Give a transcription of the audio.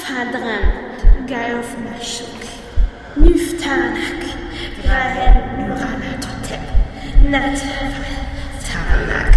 Fadran, Gayof Nashuk, Nuftanak, Grahen Nurana Totep, Nat Taranak.